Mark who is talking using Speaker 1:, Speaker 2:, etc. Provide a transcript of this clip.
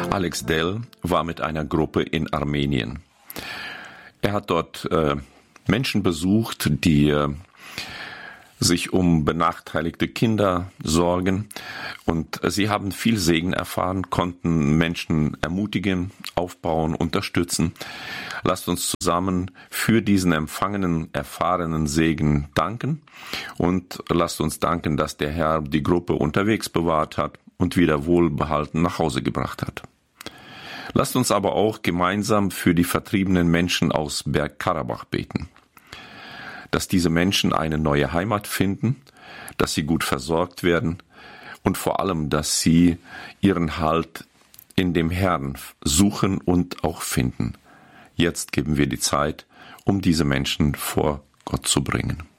Speaker 1: Alex Dell war mit einer Gruppe in Armenien. Er hat dort Menschen besucht, die sich um benachteiligte Kinder sorgen, und sie haben viel Segen erfahren, konnten Menschen ermutigen, aufbauen, unterstützen. Lasst uns zusammen für diesen empfangenen, erfahrenen Segen danken, und lasst uns danken, dass der Herr die Gruppe unterwegs bewahrt hat und wieder wohlbehalten nach Hause gebracht hat. Lasst uns aber auch gemeinsam für die vertriebenen Menschen aus Bergkarabach beten, dass diese Menschen eine neue Heimat finden, dass sie gut versorgt werden und vor allem, dass sie ihren Halt in dem Herrn suchen und auch finden. Jetzt geben wir die Zeit, um diese Menschen vor Gott zu bringen.